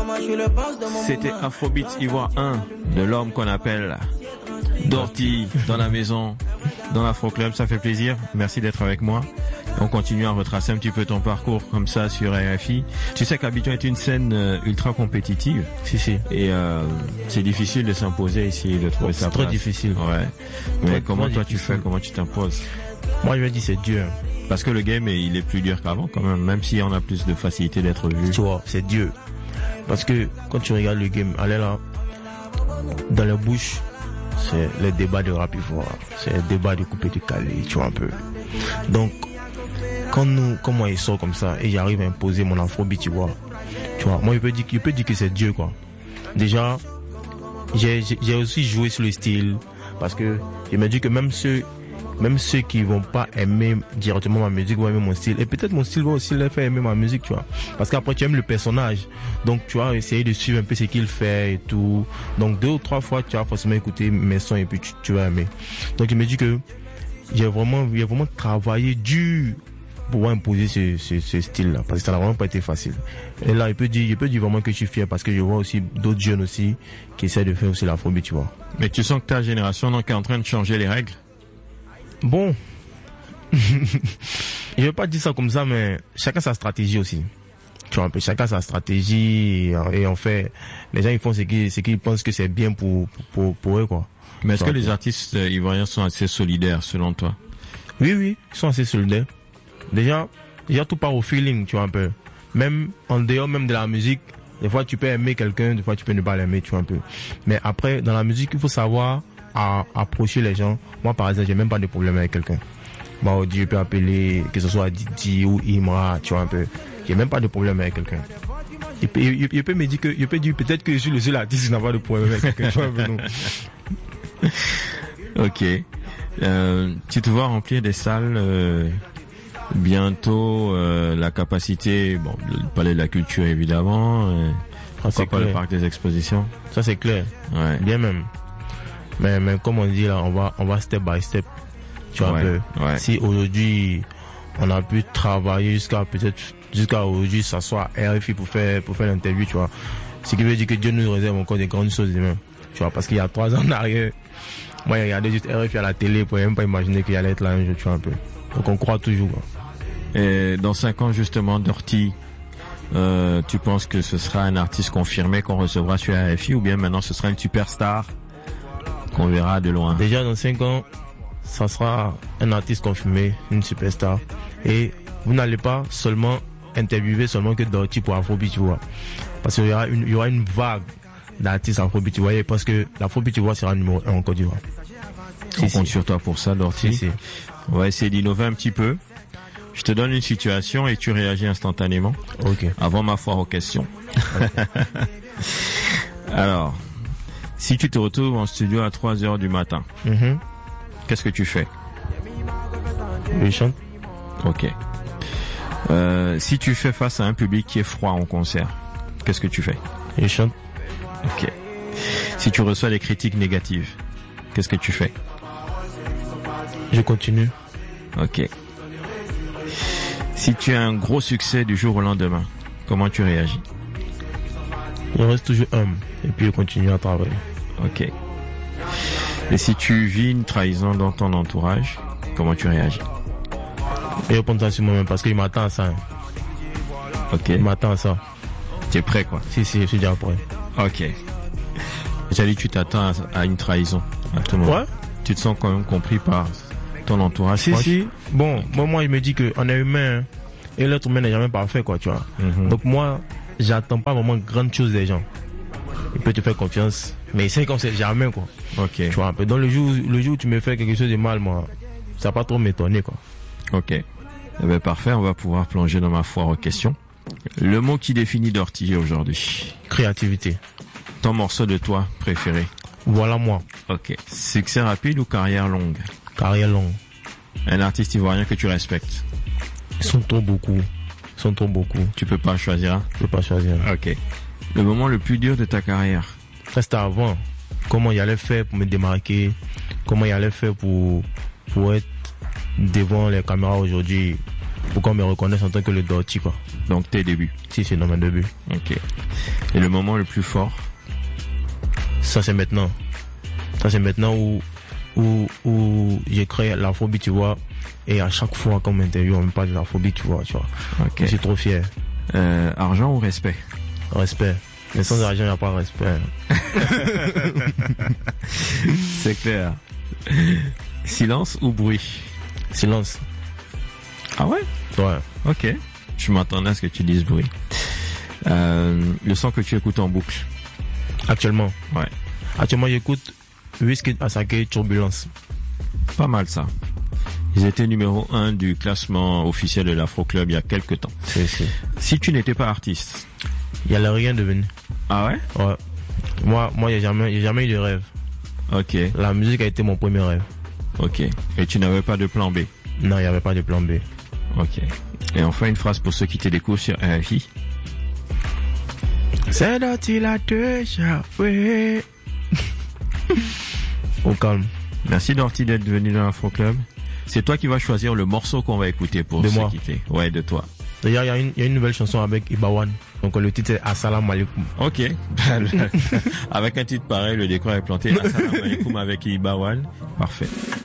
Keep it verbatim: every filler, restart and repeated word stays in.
C'était Afrobeat Ivoire un de l'homme qu'on appelle Dorty dans la maison, dans l'Afro Club. Ça fait plaisir. Merci d'être avec moi. On continue à retracer un petit peu ton parcours comme ça sur R F I. Tu sais qu'Abidjan est une scène euh, ultra compétitive. Si, si. Et euh, c'est difficile de s'imposer ici, de trouver sa place. C'est très difficile. Ouais. Mais Ouais, comment toi difficile. tu fais? Comment tu t'imposes? Moi, je me dis c'est dur. Parce que le game, il est plus dur qu'avant quand même, même si on a plus de facilité d'être vu. Tu vois, c'est dur. Parce que quand tu regardes le game, allez là, dans la bouche, c'est le débat de rap ivoire. C'est le débat de couper de Calais, tu vois un peu. Donc, quand nous, quand moi il sort comme ça et j'arrive à imposer mon afrobeat, tu vois, tu vois, moi je peux dire, je peux dire que c'est Dieu quoi. Déjà, j'ai, j'ai, j'ai aussi joué sur le style parce que je me dis que même ceux, même ceux qui vont pas aimer directement ma musique vont aimer mon style et peut-être mon style va aussi leur faire aimer ma musique, tu vois. Parce qu'après tu aimes le personnage, donc tu vas essayer de suivre un peu ce qu'il fait et tout. Donc deux ou trois fois tu vas forcément écouter mes sons et puis tu, tu vas aimer. Donc je me dis que j'ai vraiment, j'ai vraiment travaillé dur pour imposer ce, ce, ce style-là, parce que ça n'a vraiment pas été facile. Et là, je peux dire, je peux dire vraiment que je suis fier parce que je vois aussi d'autres jeunes aussi qui essaient de faire aussi l'afrobeat, tu vois. Mais tu sens que ta génération donc est en train de changer les règles? Bon, je vais pas dire ça comme ça, mais chacun sa stratégie aussi. Tu vois un peu, chacun sa stratégie et, et en fait, les gens ils font ce qu'ils, ce qu'ils pensent que c'est bien pour, pour, pour eux, quoi. Mais est-ce Tu que vois, les artistes euh, ivoiriens sont assez solidaires selon toi? Oui, oui, ils sont assez solidaires. Déjà, déjà tout part au feeling, tu vois un peu. Même en dehors même de la musique, des fois tu peux aimer quelqu'un, des fois tu peux ne pas l'aimer, tu vois un peu. Mais après, dans la musique, il faut savoir à, approcher les gens. Moi, par exemple, j'ai même pas de problème avec quelqu'un. Moi, je peux appeler, que ce soit Didi ou Imra, tu vois un peu. J'ai même pas de problème avec quelqu'un. Il peut, il, il peut me dire que, il peut dire peut-être que je suis le seul artiste qui n'a pas de problème avec quelqu'un, tu vois un peu, non. Ok. Euh, tu te vois remplir des salles euh, bientôt, euh, la capacité, bon, le Palais de la Culture évidemment, euh, Ah, c'est pourquoi pas le clair. Parc des Expositions. Ça c'est clair. Ouais. Bien même. Mais, mais comme on dit là, on va, on va step by step. Tu vois Ouais, un peu. ouais. Si aujourd'hui, on a pu travailler jusqu'à peut-être, jusqu'à aujourd'hui, s'asseoir à R F I pour faire, pour faire l'interview, tu vois. Ce qui veut dire que Dieu nous réserve encore des grandes choses demain. Tu vois, parce qu'il y a trois ans en arrière, moi, j'ai regardé juste R F I à la télé pour même pas imaginer qu'il allait être là un jour, tu vois un peu. Donc on croit toujours, quoi. Et dans cinq ans justement, Dorty, euh, tu penses que ce sera un artiste confirmé qu'on recevra sur R F I ou bien maintenant ce sera une superstar qu'on verra de loin? Déjà dans cinq ans, ça sera un artiste confirmé, une superstar. Et vous n'allez pas seulement interviewer seulement que Dorty pour Afrobeat, tu vois. Parce qu'il y aura une, il y aura une vague d'artistes Afrobeat, tu vois, parce que l'Afrobeat, tu vois, sera numéro un en Côte d'Ivoire. On Si, compte si. sur toi pour ça, Dorty. Si, si. On va essayer d'innover un petit peu. Je te donne une situation et tu réagis instantanément. Ok. Avant ma foire aux questions. Alors, si tu te retrouves en studio à trois heures du matin, Mhm. qu'est-ce que tu fais? Je chante. Ok. Euh, si tu fais face à un public qui est froid en concert, qu'est-ce que tu fais? Je chante. Ok. Si tu reçois des critiques négatives, qu'est-ce que tu fais? Je continue. Ok. Si tu as un gros succès du jour au lendemain, comment tu réagis? Je reste toujours humble. Et puis je continue à travailler. Ok. Et si tu vis une trahison dans ton entourage, comment tu réagis? Et je prends ça sur moi-même parce qu'il m'attend à ça. Hein. Ok. Il m'attend à ça. Tu es prêt, quoi? Si, si, je suis déjà prêt. Ok. J'ai dit, tu t'attends à, à une trahison à tout moment. Ouais. Tu te sens quand même compris par ton entourage Si, proche? si. Bon, moi, moi, je me dis qu'on est humain. Hein, et l'être humain n'est jamais parfait, quoi, tu vois. Mhm. Donc moi, j'attends pas vraiment grande chose des gens. Il peut te faire confiance. Mais c'est comme c'est jamais, quoi. Ok. Tu vois, un peu. Dans le jour, le jour où tu me fais quelque chose de mal, moi, ça va pas trop m'étonner, quoi. Ok. Eh ben, parfait, on va pouvoir plonger dans ma foire aux questions. Le mot qui définit Dorty aujourd'hui. Créativité. Ton morceau de toi préféré. Voilà moi. Ok. Succès rapide ou carrière longue? Carrière longue. Un artiste ivoirien que tu respectes. Ils sont trop beaucoup. Ils sont trop beaucoup. Tu peux pas choisir un? Je peux pas choisir. Ok. Le moment le plus dur de ta carrière. Ça, c'était avant. Comment il allait faire pour me démarquer. Comment il allait faire pour, pour être devant les caméras aujourd'hui. pour qu'on me reconnaisse en tant que le Dorty, quoi. Donc tes débuts. Si, c'est dans mes débuts. Ok. Et le moment le plus fort? Ça, c'est maintenant. Ça, c'est maintenant où, où, où j'ai créé l'afrobeat, tu vois. Et à chaque fois qu'on m'interviewe, on me parle de l'afrobeat, tu vois, tu vois. Ok. Je suis trop fier. Euh, argent ou respect? Respect. Mais sans argent, il n'y a pas de respect. C'est clair. Silence ou bruit? Silence. Ah ouais? Ouais. Ok. Je m'attendais à ce que tu dises bruit. Euh, le son que tu écoutes en boucle? Actuellement. Ouais. Actuellement, j'écoute Wizkid, Asake, Turbulence. Pas mal ça. Ils étaient numéro un du classement officiel de l'Afro Club il y a quelques temps. C'est, c'est. Si tu n'étais pas artiste? Il y a rien devenu. Ah ouais? Ouais. Moi, moi, j'ai jamais, j'ai jamais eu de rêve. Ok. La musique a été mon premier rêve. Ok. Et tu n'avais pas de plan B? Non, il n'y avait pas de plan B. Ok. Et enfin, une phrase pour ceux qui te découvrent sur R F I. C'est là qu'il a déjà fait. Au calme. Merci Dorty d'être venu dans l'Afro Club. C'est toi qui vas choisir le morceau qu'on va écouter pour de se moi. quitter. Ouais, de toi. D'ailleurs, il y a une, il y a une nouvelle chanson avec Ibawan. Donc le titre est Assalamu alaikum. Ok. Avec un titre pareil, le décor est planté. Assalamu alaikum avec Ibawan. Parfait.